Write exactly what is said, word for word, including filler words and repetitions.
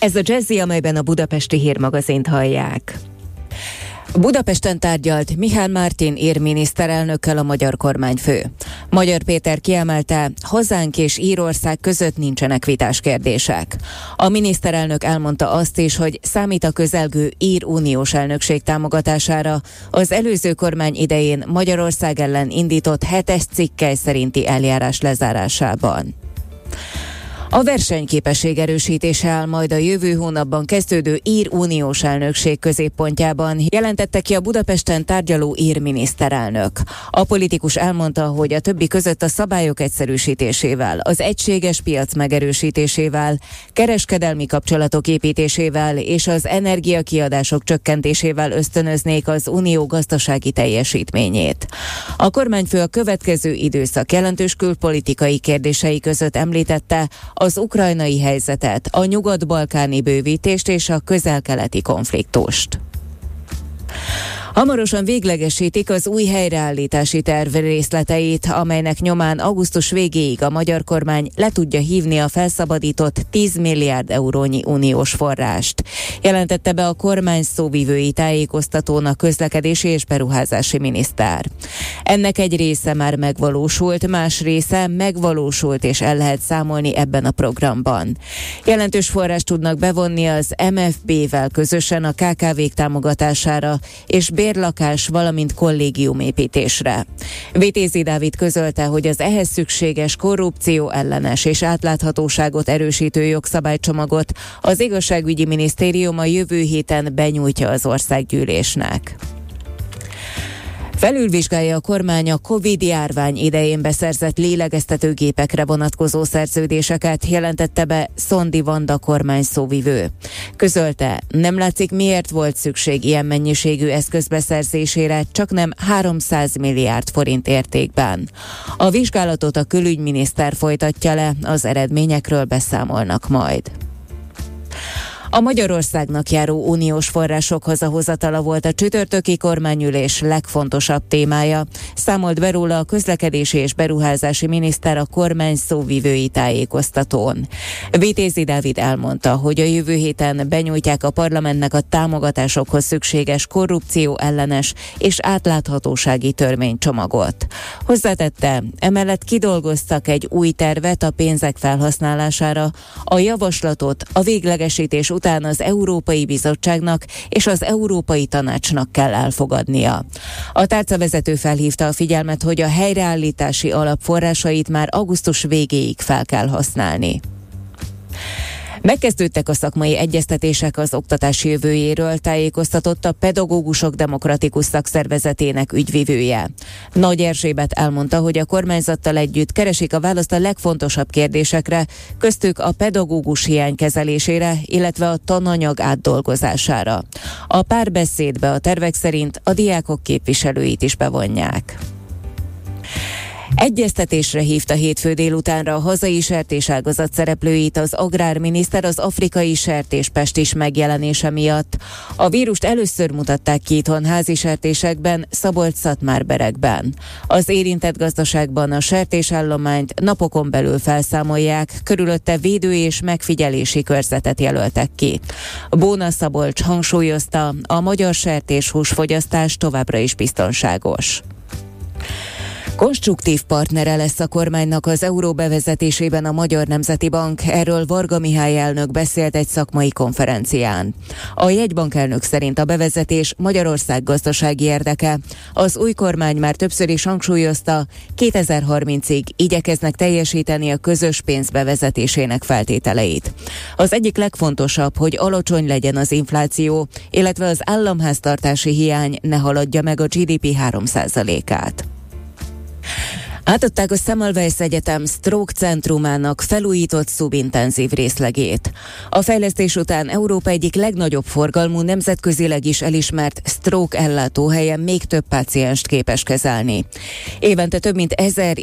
Ez a Jazzy, amelyben a Budapesti Hírmagazint hallják. Budapesten tárgyalt Mihály Mártin ír miniszterelnökkel a magyar kormányfő. Magyar Péter kiemelte, hazánk és Írország között nincsenek vitás kérdések. A miniszterelnök elmondta azt is, hogy számít a közelgő ír uniós elnökség támogatására az előző kormány idején Magyarország ellen indított hetes cikkely szerinti eljárás lezárásában. A versenyképesség erősítése áll majd a jövő hónapban kezdődő ír uniós elnökség középpontjában, jelentette ki a Budapesten tárgyaló ír miniszterelnök. A politikus elmondta, hogy a többi között a szabályok egyszerűsítésével, az egységes piac megerősítésével, kereskedelmi kapcsolatok építésével és az energiakiadások csökkentésével ösztönöznék az unió gazdasági teljesítményét. A kormányfő a következő időszak jelentős külpolitikai kérdései között említette az ukrajnai helyzetet, a nyugat-balkáni bővítést és a közel-keleti konfliktust. Hamarosan véglegesítik az új helyreállítási terv részleteit, amelynek nyomán augusztus végéig a magyar kormány le tudja hívni a felszabadított tíz milliárd eurónyi uniós forrást. Jelentette be a kormány szóvivői tájékoztatón a közlekedési és beruházási miniszter. Ennek egy része már megvalósult, más része megvalósult és el lehet számolni ebben a programban. Jelentős forrást tudnak bevonni az em ef bé-vel közösen a ká ká vék támogatására és bérlakás, valamint kollégiumépítésre. Vitézi Dávid közölte, hogy az ehhez szükséges korrupció ellenes és átláthatóságot erősítő jogszabálycsomagot az igazságügyi minisztérium a jövő héten benyújtja az országgyűlésnek. Felülvizsgálja a kormány a Covid-járvány idején beszerzett lélegeztetőgépekre vonatkozó szerződéseket, jelentette be Szondi Vanda kormány szóvivő. Közölte, nem látszik, miért volt szükség ilyen mennyiségű eszköz beszerzésére, csaknem háromszáz milliárd forint értékben. A vizsgálatot a külügyminiszter folytatja le, az eredményekről beszámolnak majd. A Magyarországnak járó uniós források hazahozatala volt a csütörtöki kormányülés legfontosabb témája, számolt be róla a közlekedési és beruházási miniszter a kormány szóvivői tájékoztatón. Vitézi Dávid elmondta, hogy a jövő héten benyújtják a parlamentnek a támogatásokhoz szükséges korrupció ellenes és átláthatósági törvénycsomagot. Hozzátette, emellett kidolgoztak egy új tervet a pénzek felhasználására, a javaslatot a véglegesítés után az Európai Bizottságnak és az Európai Tanácsnak kell elfogadnia. A tárcavezető felhívta a figyelmet, hogy a helyreállítási alap forrásait már augusztus végéig fel kell használni. Megkezdődtek a szakmai egyeztetések az oktatás jövőjéről, tájékoztatott a Pedagógusok Demokratikus Szakszervezetének ügyvivője. Nagy Erzsébet elmondta, hogy a kormányzattal együtt keresik a választ a legfontosabb kérdésekre, köztük a pedagógus hiány kezelésére, illetve a tananyag átdolgozására. A párbeszédbe a tervek szerint a diákok képviselőit is bevonják. Egyeztetésre hívta hétfő délutánra a hazai sertéságazat szereplőit az agrárminiszter az afrikai sertéspestis megjelenése miatt. A vírust először mutatták ki itthon házi sertésekben, Szabolcs-Szatmár-Berekben. Az érintett gazdaságban a sertésállományt napokon belül felszámolják, körülötte védő és megfigyelési körzetet jelöltek ki. Bóna Szabolcs hangsúlyozta, a magyar sertéshúsfogyasztás továbbra is biztonságos. Konstruktív partnere lesz a kormánynak az euró bevezetésében a Magyar Nemzeti Bank, erről Varga Mihály elnök beszélt egy szakmai konferencián. A jegybank elnök szerint a bevezetés Magyarország gazdasági érdeke. Az új kormány már többször is hangsúlyozta, kétezer-harmincig igyekeznek teljesíteni a közös pénz bevezetésének feltételeit. Az egyik legfontosabb, hogy alacsony legyen az infláció, illetve az államháztartási hiány ne haladja meg a gé dé pé három százalékát. Átadták a Semmelweis Egyetem Stroke Centrumának felújított szubintenzív részlegét. A fejlesztés után Európa egyik legnagyobb forgalmú, nemzetközileg is elismert stroke ellátóhelyen még több pácienst képes kezelni. Évente több mint ezer